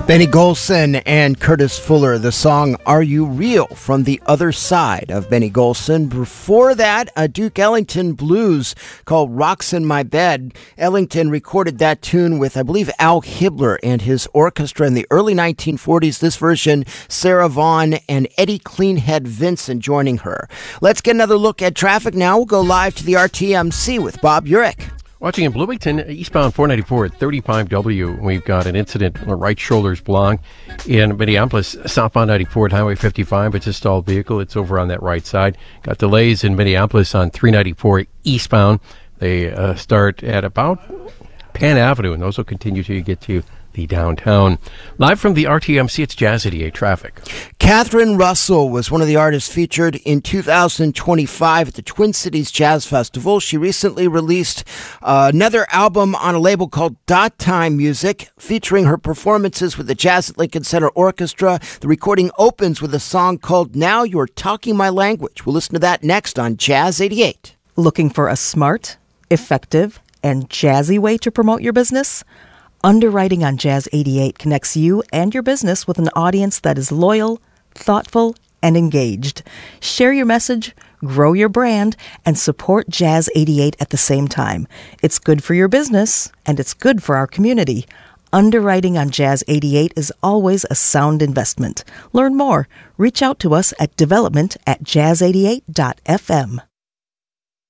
Benny Golson and Curtis Fuller, the song Are You Real from the other side of Benny Golson. Before that, a Duke Ellington blues called Rocks in My Bed. Ellington recorded that tune with, I believe, Al Hibbler and his orchestra in the early 1940s. This version, Sarah Vaughan and Eddie Cleanhead Vincent joining her. Let's get another look at traffic now. We'll go live to the RTMC with Bob Urich. Watching in Bloomington, eastbound 494 at 35W, we've got an incident on the right shoulder's blocked. In Minneapolis, southbound 94 at Highway 55, it's a stalled vehicle. It's over on that right side. Got delays in Minneapolis on 394 eastbound. They start at about Penn Avenue, and those will continue till you get to the downtown. Live from the RTMC, it's Jazz 88 Traffic. Catherine Russell was one of the artists featured in 2025 at the Twin Cities Jazz Festival. She recently released another album on a label called Dot Time Music, featuring her performances with the Jazz at Lincoln Center Orchestra. The recording opens with a song called Now You're Talking My Language. We'll listen to that next on Jazz 88. Looking for a smart, effective, and jazzy way to promote your business? Underwriting on Jazz 88 connects you and your business with an audience that is loyal, thoughtful, and engaged. Share your message, grow your brand, and support Jazz 88 at the same time. It's good for your business, and it's good for our community. Underwriting on Jazz 88 is always a sound investment. Learn more. Reach out to us at development@jazz88.fm.